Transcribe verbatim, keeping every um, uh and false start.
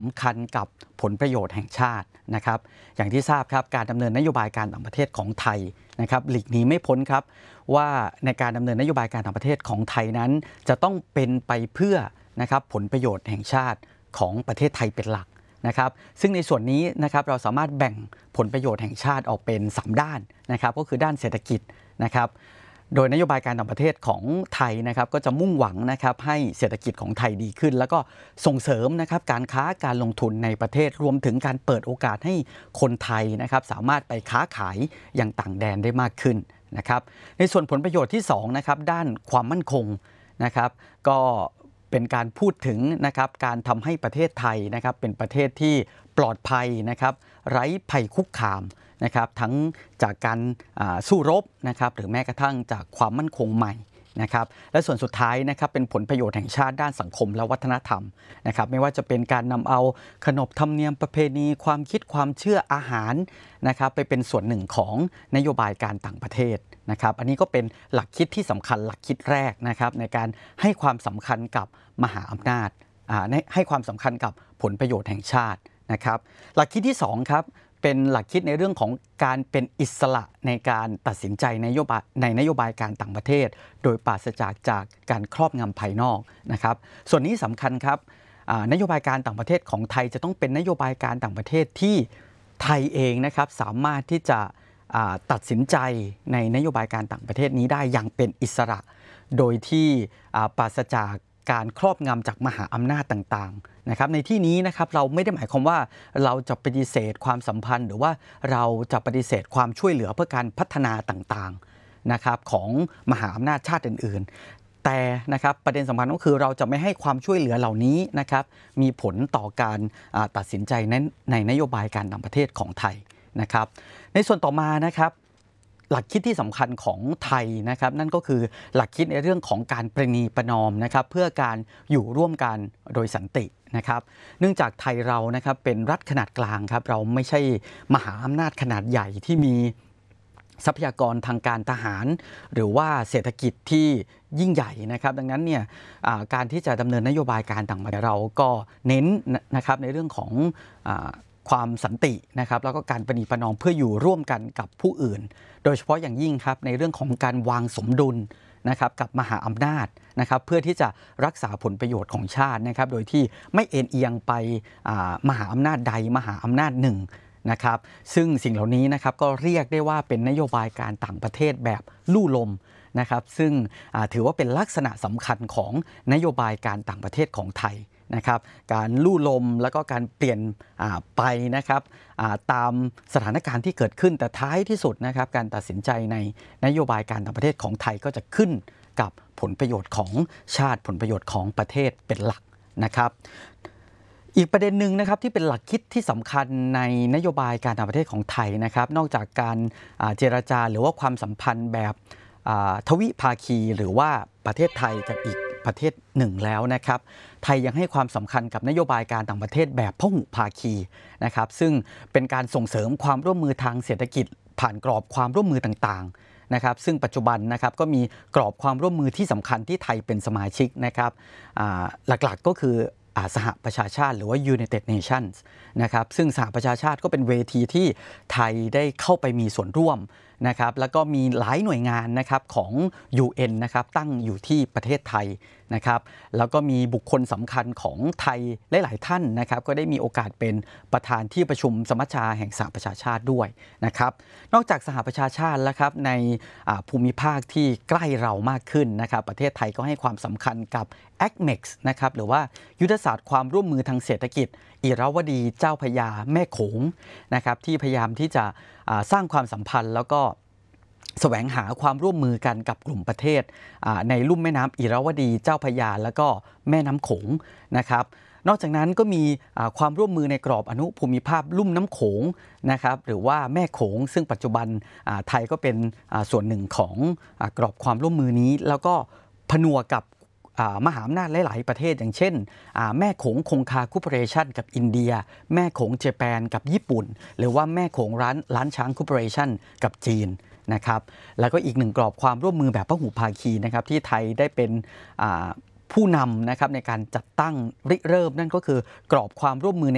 สำคัญกับผลประโยชน์แห่งชาตินะครับอย่างที่ทราบครับการดำเนินนโยบายการต่างประเทศของไทยนะครับหลีกหนีไม่พ้นครับว่าในการดำเนินนโยบายการต่างประเทศของไทยนั้นจะต้องเป็นไปเพื่อนะครับผลประโยชน์แห่งชาติของประเทศไทยเป็นหลักนะครับซึ่งในส่วนนี้นะครับเราสามารถแบ่งผลประโยชน์แห่งชาติออกเป็นสามด้านนะครับก็คือด้านเศรษฐกิจนะครับโดยนโยบายการต่างประเทศของไทยนะครับก็จะมุ่งหวังนะครับให้เศรษฐกิจของไทยดีขึ้นแล้วก็ส่งเสริมนะครับการค้าการลงทุนในประเทศรวมถึงการเปิดโอกาสให้คนไทยนะครับสามารถไปค้าขายอย่างต่างแดนได้มากขึ้นนะครับในส่วนผลประโยชน์ที่สองนะครับด้านความมั่นคงนะครับก็เป็นการพูดถึงนะครับการทำให้ประเทศไทยนะครับเป็นประเทศที่ปลอดภัยนะครับไร้ภัยคุกคามนะครับทั้งจากการสู้รบนะครับหรือแม้กระทั่งจากความมั่นคงใหม่นะครับและส่วนสุดท้ายนะครับเป็นผลประโยชน์แห่งชาติด้านสังคมและวัฒนธรรมนะครับไม่ว่าจะเป็นการนำเอาขนบธรรมเนียมประเพณีความคิดความเชื่ออาหารนะครับไปเป็นส่วนหนึ่งของนโยบายการต่างประเทศนะครับอันนี้ก็เป็นหลักคิดที่สำคัญหลักคิดแรกนะครับในการให้ความสำคัญกับมหาอำนาจให้ความสำคัญกับผลประโยชน์แห่งชาตินะครับหลักคิดที่สองครับเป็นหลักคิดในเรื่องของการเป็นอิสระในการตัดสินใจในนโยบายในนโยบายการต่างประเทศโดยปราศจากจากการครอบงำภายนอกนะครับส่วนนี้สำคัญครับนโยบายการต่างประเทศของไทยจะต้องเป็นนโยบายการต่างประเทศที่ไทยเองนะครับสามารถที่จะตัดสินใจในนโยบายการต่างประเทศนี้ได้อย่างเป็นอิสระโดยที่ปราศจากการครอบงำจากมหาอำนาจต่างๆนะครับในที่นี้นะครับเราไม่ได้หมายความว่าเราจะปฏิเสธความสัมพันธ์หรือว่าเราจะปฏิเสธความช่วยเหลือเพื่อการพัฒนาต่างๆนะครับของมหาอำนาจชาติอื่นๆแต่นะครับประเด็นสำคัญก็คือเราจะไม่ให้ความช่วยเหลือเหล่านี้นะครับมีผลต่อการตัดสินใจในในนโยบายการต่างประเทศของไทยนะครับในส่วนต่อมานะครับหลักคิดที่สำคัญของไทยนะครับนั่นก็คือหลักคิดในเรื่องของการประนีประนอมนะครับเพื่อการอยู่ร่วมกันโดยสันตินะครับเนื่องจากไทยเรานะครับเป็นรัฐขนาดกลางครับเราไม่ใช่มหาอำนาจขนาดใหญ่ที่มีทรัพยากรทางการทหารหรือว่าเศรษฐกิจที่ยิ่งใหญ่นะครับดังนั้นเนี่ยการที่จะดำเนินนโยบายการต่างประเทศเราก็เน้นนะครับในเรื่องของความสันตินะครับแล้วก็การประนีประนอมเพื่ออยู่ร่วมกันกับผู้อื่นโดยเฉพาะอย่างยิ่งครับในเรื่องของการวางสมดุลนะครับกับมหาอำนาจนะครับเพื่อที่จะรักษาผลประโยชน์ของชาตินะครับโดยที่ไม่เอ็นเอียงไปมหาอำนาจใดมหาอำนาจหนึ่งนะครับซึ่งสิ่งเหล่านี้นะครับก็เรียกได้ว่าเป็นนโยบายการต่างประเทศแบบลู่ลมนะครับซึ่งถือว่าเป็นลักษณะสำคัญของนโยบายการต่างประเทศของไทยนะครับการลู่ลมแล้วก็การเปลี่ยนไปนะครับตามสถานการณ์ที่เกิดขึ้นแต่ท้ายที่สุดนะครับการตัดสินใจในนโยบายการต่างประเทศของไทยก็จะขึ้นกับผลประโยชน์ของชาติผลประโยชน์ของประเทศเป็นหลักนะครับอีกประเด็นหนึ่งนะครับที่เป็นหลักคิดที่สำคัญในนโยบายการต่างประเทศของไทยนะครับนอกจากการเจรจาหรือว่าความสัมพันธ์แบบทวิภาคีหรือว่าประเทศไทยกับอีกประเทศหนึ่งแล้วนะครับไทยยังให้ความสำคัญกับนโยบายการต่างประเทศแบบพหุภาคีนะครับซึ่งเป็นการส่งเสริมความร่วมมือทางเศรษฐกิจผ่านกรอบความร่วมมือต่างๆนะครับซึ่งปัจจุบันนะครับก็มีกรอบความร่วมมือที่สำคัญที่ไทยเป็นสมาชิกนะครับหลักๆก็คือสหประชาชาติหรือว่า United Nations นะครับซึ่งสหประชาชาติก็เป็นเวทีที่ไทยได้เข้าไปมีส่วนร่วมนะครับแล้วก็มีหลายหน่วยงานนะครับของ ยู เอ็น นะครับตั้งอยู่ที่ประเทศไทยนะครับแล้วก็มีบุคคลสำคัญของไทยหลายๆท่านนะครับก็ได้มีโอกาสเป็นประธานที่ประชุมสมัชชาแห่งสหประชาชาติด้วยนะครับนอกจากสหประชาชาติแล้วครับในภูมิภาคที่ใกล้เรามากขึ้นนะครับประเทศไทยก็ให้ความสำคัญกับ แอค เม็กซ์ นะครับหรือว่ายุทธศาสตร์ความร่วมมือทางเศรษฐกิจอิราวดีเจ้าพระยาแม่โขงนะครับที่พยายามที่จะสร้างความสัมพันธ์แล้วก็แสวงหาความร่วมมือกันกับกลุ่มประเทศในลุ่มแม่น้ำอิราวดีเจ้าพระยาแล้วก็แม่น้ำโขงนะครับนอกจากนั้นก็มีความร่วมมือในกรอบอนุภูมิภาคลุ่มน้ำโขงนะครับหรือว่าแม่โขงซึ่งปัจจุบันไทยก็เป็นส่วนหนึ่งของกรอบความร่วมมือนี้แล้วก็ผนวกกับมหาอำนาจหลายๆประเทศอย่างเช่นแม่โขงคงคาคูร์ปอเรชั่นกับอินเดียแม่โขงเจแปนกับญี่ปุ่นหรือว่าแม่โขงร้านร้านช้างคูร์ปอเรชั่นกับจีนนะครับแล้วก็อีกหนึ่งกรอบความร่วมมือแบบพหุภาคีนะครับที่ไทยได้เป็นผู้นำนะครับในการจัดตั้งริเริ่มนั่นก็คือกรอบความร่วมมือใน